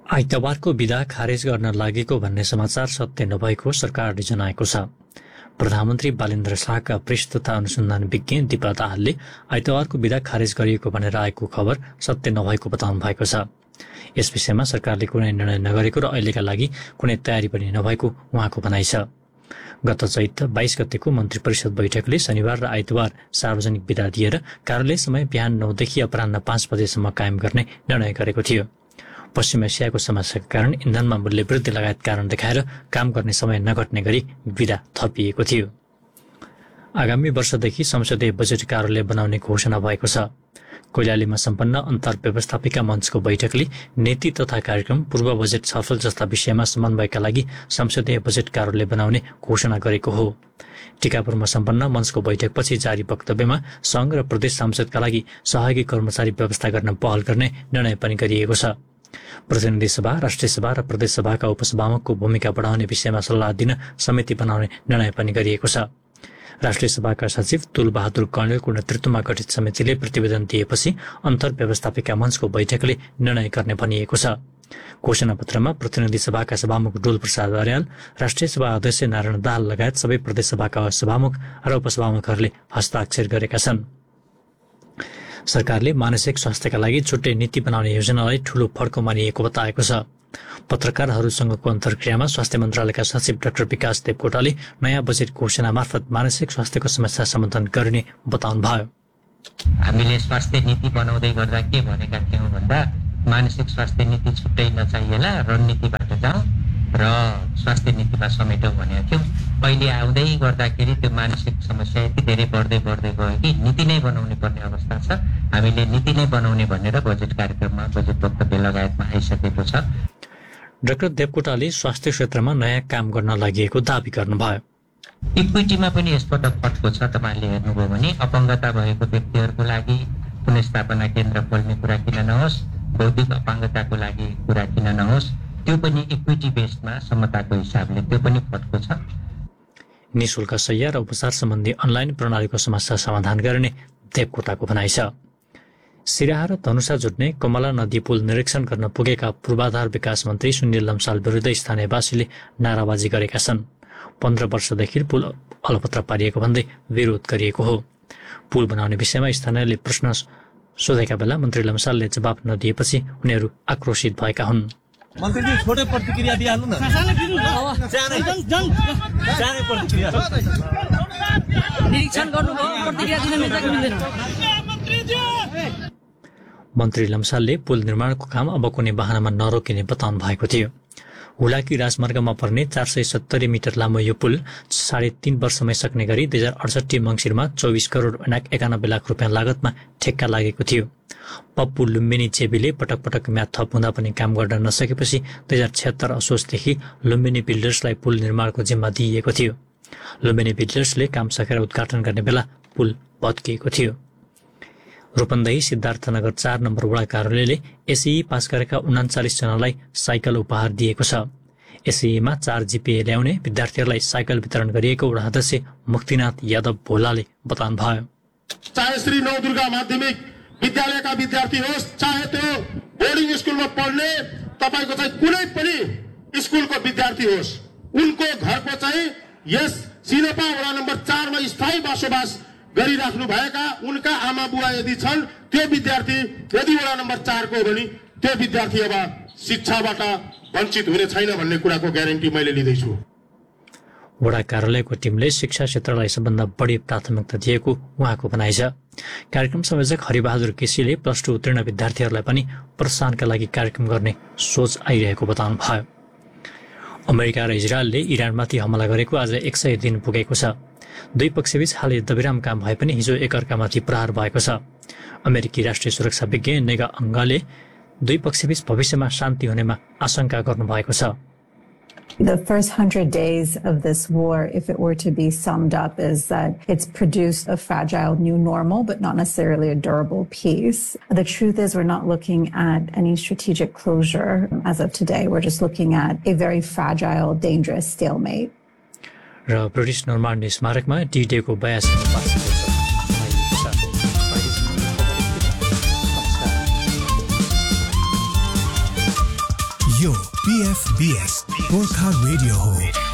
आइतबारको बिदा खारेज गर्न लागेको भन्ने समाचार सत्य नभएको सरकारले जनाएको छ। प्रधानमन्त्री बालेन्द्र शाहका प्रेस तथा अनुसन्धान विज्ञ दिपा दाहालले आइतबारको बिदा खारेज गरिएको भनेर आएको खबर सत्य नभएको बताउनु भएको छ। यस विषयमा सरकारले कुनै निर्णय नगरेको र अहिलेका लागि कुनै तयारी पनि नभएको उहाँको भनाइ छ। गत चैत 22 गतेको मन्त्री परिषद बैठकले शनिबार र आइतबार सार्वजनिक बिदा दिएर कार्यालय समय बिहान 9 देखि अपराह्न 5 बजेसम्म कायम गर्ने निर्णय गरेको थियो। पश्चिम एसियाको समस्याका कारण इन्धनमा मूल्य वृद्धि लगायत कारण देखाएर काम गर्ने समय नघट्ने गरी बिदा थपिएको थियो। आगामी वर्षदेखि संसदीय बजेट कार्यालय बनाउने घोषणा भएको छ। कैलालीमा सम्पन्न अन्तर व्यवस्थापिका मञ्चको बैठकले नीति तथा कार्यक्रम, पूर्व बजेट छलफल जस्ता विषयमा समन्वयका लागि संसदीय बजेट कार्यालय बनाउने घोषणा गरेको हो। टिकापुरमा सम्पन्न मञ्चको बैठकपछि जारी वक्तव्यमा संघ र प्रदेश सांसदका लागि सहयोगी कर्मचारी व्यवस्था गर्न पहल गर्ने निर्णय पनि गरिएको छ। प्रतिनिधि सभा, राष्ट्रिय सभा र प्रदेश सभाका उपसभामुखको भूमिका बढाउने विषयमा सल्लाह दिन समिति बनाउने निर्णय पनि गरिएको छ। राष्ट्रिय सभाका सचिव तुल बहादुर कणेलको नेतृत्वमा गठित समितिले प्रतिवेदन दिएपछि अन्तर व्यवस्थापिका मञ्चको बैठकले निर्णय गर्ने भनिएको छ। घोषणापत्रमा प्रतिनिधि सभाका सभामुख डोल प्रसाद अर्याल, राष्ट्रिय सभा अध्यक्ष नारायण दाहाल लगायत सबै प्रदेश सभाका सभामुख र उपसभामुखहरूले हस्ताक्षर गरेका छन्। सरकारले मानसिक स्वास्थ्यका लागि छुट्टै नीति बनाउने योजनालाई ठूलो फड्को मानिएको बताएको छ। पत्रकारहरूसँगको अन्तर्क्रियामा स्वास्थ्य मन्त्रालयका सचिव डाक्टर विकास देवकोटाले नयाँ बजेट घोषणा मार्फत मानसिक स्वास्थ्यको समस्या समाधान गर्ने बताउनुभयो। हामीले स्वास्थ्य नीति बनाउँदै गर्दा के भनेका थियौँ भन्दा मानसिक स्वास्थ्य नीति छुट्टै नचाहिएला, रणनीतिबाट जाउँ र स्वास्थ्य नीतिमा समेटौँ भनेका थियौँ। अहिले आउँदै गर्दाखेरि त्यो मानसिक समस्या यति धेरै बढ्दै गयो कि नीति नै बनाउनु पर्ने अवस्था छ। हामीले नीति नै बनाउने भनेर बजेट कार्यक्रममा, बजेट वक्तव्य लगायतमा आइसकेको छ। डाक्टर देवकोटाले स्वास्थ्य क्षेत्रमा नयाँ काम गर्न लागि दावी गर्नुभयो। इक्विटीमा पनि यसपटक फटको छ। तपाईँले हेर्नुभयो भने अपाङ्गता भएको व्यक्तिहरूको लागि पुनर्स्थापना केन्द्र खोल्ने कुरा किन नहोस्, बौद्धिक अपाङ्गताको लागि कुरा किन नहोस्, त्यो पनि इक्विटी बेस्डमा समताको हिसाबले त्यो पनि फटको छ। निःशुल्क शय्या र उपचार सम्बन्धी अनलाइन प्रणालीको समस्या समाधान गर्ने देवकोटाको भनाइ छ। सिराहा र धनुषा जोड्ने कमला नदी पुल निरीक्षण गर्न पुगेका पूर्वाधार विकास मन्त्री सुनिल लम्साल विरुद्ध स्थानीयवासीले नाराबाजी गरेका छन्। 15 वर्षदेखि पुल अलपत्र पारिएको भन्दै विरोध गरिएको हो। पुल बनाउने विषयमा स्थानीयले प्रश्न सोधेका बेला मन्त्री लम्सालले जवाब नदिएपछि उनीहरू आक्रोशित भएका हुन्। मन्त्रीजी छोटो प्रतिक्रिया दिइहाल्नु न। मन्त्री लम्सालले पुल निर्माणको काम अब कुनै बहानामा नरोकिने बताउनु भएको थियो। हुलाकी राजमार्गमा पर्ने 470 मिटर लामो यो पुल 3.5 वर्षमै सक्ने गरी 2068 मङ्सिरमा 24 करोड 91 लाख रुपियाँ लागतमा ठेक्का लागेको थियो। पप्पू लुम्बिनी चेबीले पटक पटक म्याद थप हुँदा पनि काम गर्न नसकेपछि 2076 असोजदेखि लुम्बिनी बिल्डर्सलाई पुल निर्माणको जिम्मा दिइएको थियो। लुम्बिनी बिल्डर्सले काम सकेर उद्घाटन गर्ने बेला पुल भत्किएको थियो। रूपन्देही सिद्धार्थनगर 4 नम्बर वडा कार्यालयले एसई पास गरेका 39 जनालाई साइकल उपहार दिएको छ। एसईमा 4 जीपीए ल्याउने विद्यार्थीहरूलाई साइकल वितरण गरिएको वडा अध्यक्ष मुक्तिनाथ यादव भोलाले बताउनुभयो। चाहे श्री नवदुर्गा माध्यमिक विद्यालयका विद्यार्थी होस्, चाहे त्यो बोर्डिङ स्कुलमा पढ्ने तपाईको चाहिँ कुनै पनि स्कुलको विद्यार्थी होस्, उनको घरको चाहिँ यस सिनपा वडा नम्बर 4 मा स्थायी बसोबास गरिराख्नु भएका उनका आमा बुवा यदि छन्, त्यो विद्यार्थी यदि वडा नम्बर 4 को हो भने त्यो विद्यार्थी अब शिक्षाबाट वञ्चित हुने छैन भन्ने कुराको ग्यारेन्टी मैले लिँदैछु। वडा कार्यालयको टिमले शिक्षा क्षेत्रलाई सबभन्दा बढी प्राथमिकता दिएको उहाँको भनाइ छ। कार्यक्रम संयोजक हरिबहादुर केसीले +2 उत्तीर्ण विद्यार्थीहरूलाई पनि प्रोत्साहनका लागि कार्यक्रम गर्ने सोच आइरहेको बताउनु भयो। अमेरिका र इजरायलले इरानमाथि हमला गरेको आज 100 दिन पुगेको छ। दुई पक्षबीच हाल युद्धविराम काम भए पनि हिजो एकअर्कामाथि प्रहार भएको छ। अमेरिकी राष्ट्रिय सुरक्षा विज्ञ नेगा अंगाले दुई पक्षबीच भविष्यमा शान्ति हुनेमा आशंका गर्नुभएको छ। The first 100 days of this war, if it were to be summed up, is that it's produced a fragile new normal, but not necessarily a durable peace. The truth is we're not looking at any strategic closure as of today. We're just looking at a very fragile, dangerous stalemate. र British Normandy स्मारकमा डी-डेको 82 यो PFBS Gorkha radio हो।